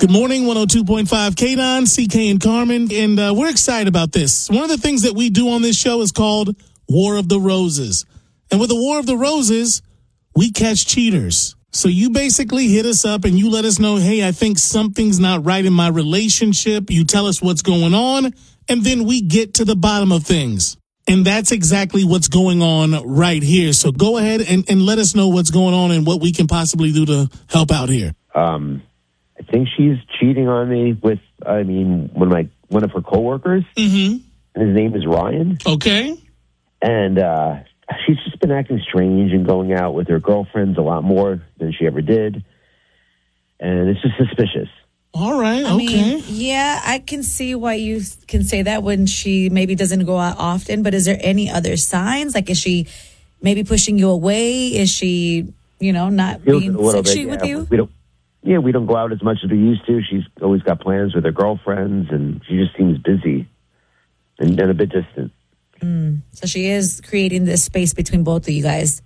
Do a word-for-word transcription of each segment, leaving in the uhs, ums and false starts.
Good morning, one oh two point five K-Don, C K and Carmen, and uh, we're excited about this. One of the things that we do on this show is called War of the Roses. And with the War of the Roses, we catch cheaters. So you basically hit us up and you let us know, hey, I think something's not right in my relationship. You tell us what's going on, and then we get to the bottom of things. And that's exactly what's going on right here. So go ahead and, and let us know what's going on and what we can possibly do to help out here. Um, I think she's cheating on me with, I mean, one of my one of her coworkers. Mm-hmm. And his name is Ryan. Okay. And uh, she's just been acting strange and going out with her girlfriends a lot more than she ever did. And it's just suspicious. All right. I okay. mean, yeah, I can see why you can say that when she maybe doesn't go out often. But is there any other signs? Like, is she maybe pushing you away? Is she, you know, not being sexy with yeah. you? We don't. Yeah, we don't go out as much as we used to. She's always got plans with her girlfriends, and she just seems busy and, and a bit distant. Mm. So she is creating this space between both of you guys.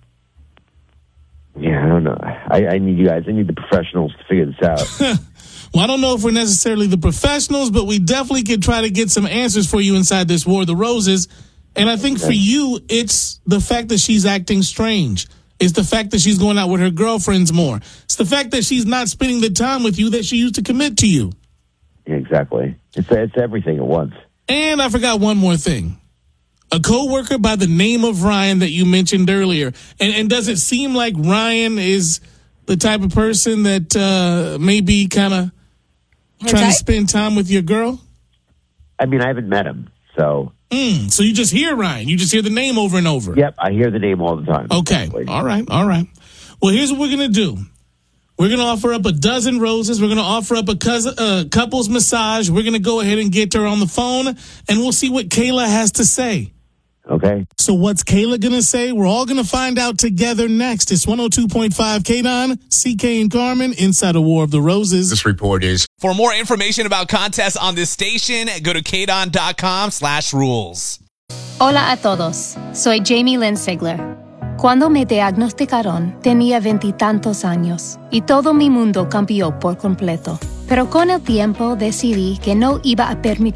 Yeah, I don't know. I, I need you guys. I need the professionals to figure this out. Well, I don't know if we're necessarily the professionals, but we definitely can try to get some answers for you inside this War of the Roses. And I think for you, it's the fact that she's acting strange. It's the fact that she's going out with her girlfriends more. It's the fact that she's not spending the time with you that she used to commit to you. Yeah, exactly. It's it's everything at once. And I forgot one more thing. A coworker by the name of Ryan that you mentioned earlier. And, and does it seem like Ryan is the type of person that uh, may be kind of trying type? to spend time with your girl? I mean, I haven't met him, so... Mm, so you just hear Ryan. You just hear the name over and over. Yep, I hear the name all the time. Okay. Exactly. All right. All right. Well, here's what we're going to do. We're going to offer up a dozen roses. We're going to offer up a cousin, uh, couples massage. We're going to go ahead and get her on the phone, and we'll see what Kayla has to say. Okay. So what's Kayla going to say? We're all going to find out together next. It's one oh two point five K-Don, C K and Carmen, inside a War of the Roses. This report is... For more information about contests on this station, go to kdon.com slash rules. Hola a todos. Soy Jamie Lynn Sigler. Cuando me diagnosticaron, tenía veintitantos años y todo mi mundo cambió por completo. Pero con el tiempo decidí que no iba a permitir